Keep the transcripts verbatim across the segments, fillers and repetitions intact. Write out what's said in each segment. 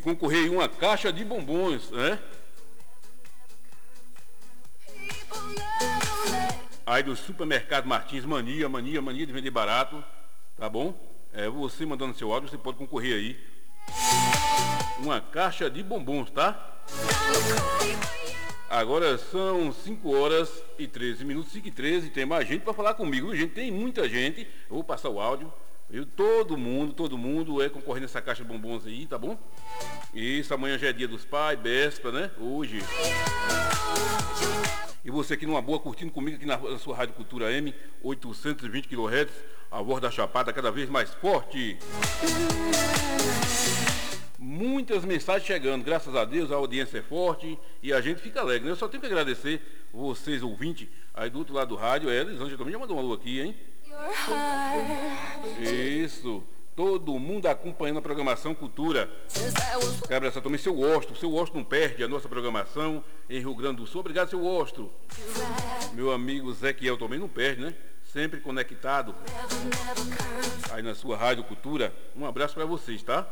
concorrer em uma caixa de bombons, né? Aí do supermercado Martins, mania, mania, mania de vender barato, tá bom? É, você mandando seu áudio, você pode concorrer aí. Uma caixa de bombons, tá? Agora são cinco horas e treze minutos, cinco e treze, tem mais gente para falar comigo, gente, tem muita gente, eu vou passar o áudio, eu, todo mundo, todo mundo é concorrendo nessa caixa de bombons aí, tá bom? Isso, amanhã já é dia dos pais, véspera, né? Hoje. E você aqui numa boa, curtindo comigo aqui na, na sua Rádio Cultura M, oitocentos e vinte quilohertz, a voz da Chapada cada vez mais forte. Muitas mensagens chegando, graças a Deus, a audiência é forte e a gente fica alegre, né? Eu só tenho que agradecer vocês, ouvintes, aí do outro lado do rádio. É, Elisângela também já mandou um alô aqui, hein? Isso, todo mundo acompanhando a programação Cultura. Quero abraçar também seu Ostro, seu Ostro não perde a nossa programação em Rio Grande do Sul. Obrigado, seu Ostro. Meu amigo Zequiel também não perde, né? Sempre conectado aí na sua Rádio Cultura. Um abraço para vocês, tá?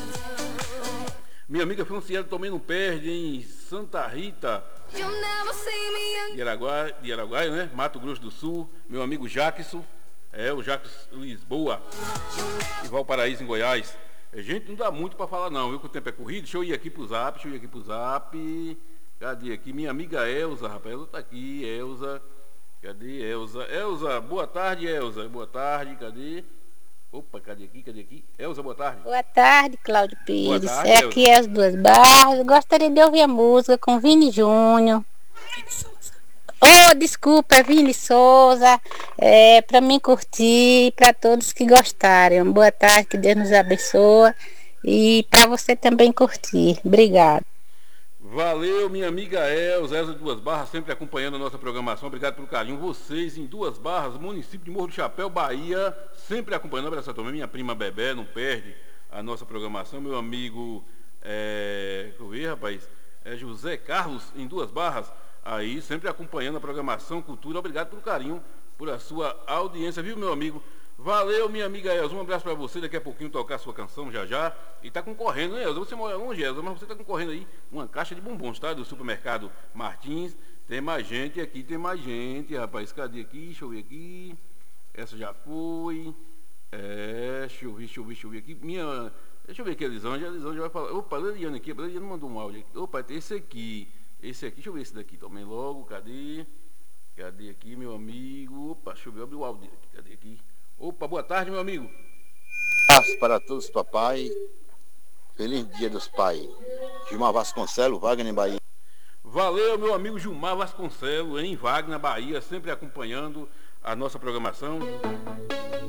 Minha amiga Franciela também não perde em Santa Rita, de Araguaia, de Araguaia, né? Mato Grosso do Sul. Meu amigo Jackson, é o Jackson Lisboa, e Valparaíso em Goiás. É, gente, não dá muito para falar não, viu? Que o tempo é corrido. Deixa eu ir aqui pro Zap, deixa eu ir aqui pro Zap. Cadê aqui? Minha amiga Elza, rapaz, ela tá aqui, Elza. Cadê Elza? Elza, boa tarde, Elza. Boa tarde, cadê? Opa, cadê aqui? Cadê aqui? Elza, boa tarde. Boa tarde, Cláudio Pires. Boa tarde, é aqui é as duas barras. Eu gostaria de ouvir a música com Vini Júnior. Oh, desculpa, é Vini Souza. É, para mim curtir, para todos que gostarem. Boa tarde, que Deus nos abençoe. E para você também curtir. Obrigada. Valeu, minha amiga Elza, Elza de Duas Barras, sempre acompanhando a nossa programação. Obrigado pelo carinho. Vocês em Duas Barras, município de Morro do Chapéu, Bahia, sempre acompanhando. Abraço também, minha prima Bebé, não perde a nossa programação. Meu amigo, é, deixa eu ver, rapaz, é José Carlos, em Duas Barras, aí sempre acompanhando a programação Cultura. Obrigado pelo carinho, por a sua audiência, viu, meu amigo? Valeu, minha amiga Elza, um abraço para você, daqui a pouquinho tocar a sua canção já já. E tá concorrendo, né, Elza? Você mora longe, Elza, mas você tá concorrendo aí uma caixa de bombons, tá? Do supermercado Martins. Tem mais gente aqui, tem mais gente, rapaz. Cadê aqui? Deixa eu ver aqui. Essa já foi. É, deixa eu ver, deixa eu ver, deixa eu ver aqui. Minha. Deixa eu ver aqui, a Elisângela. A Elisângela vai falar. Opa, a Leliana aqui, a Leliana mandou um áudio aqui. Opa, esse aqui. Esse aqui, deixa eu ver esse daqui também logo. Cadê? Cadê aqui, meu amigo? Opa, deixa eu ver, abrir o áudio aqui. Cadê aqui? Opa, boa tarde, meu amigo. Abraço para todos, papai. Feliz Dia dos Pais. Gilmar Vasconcelos, Wagner, Bahia. Valeu, meu amigo Gilmar Vasconcelos, em Wagner, Bahia, sempre acompanhando a nossa programação.